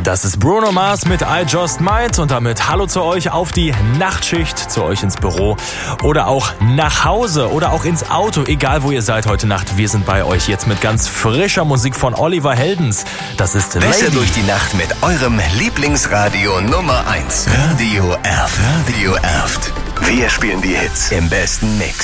Das ist Bruno Mars mit I Just Might und damit hallo zu euch auf die Nachtschicht, zu euch ins Büro oder auch nach Hause oder auch ins Auto, egal wo ihr seid heute Nacht. Wir sind bei euch jetzt mit ganz frischer Musik von Oliver Heldens. Das ist Besser Lady. durch die Nacht mit eurem Lieblingsradio Nummer 1. Radio Erft. Radio Erft. Wir spielen die Hits im besten Mix.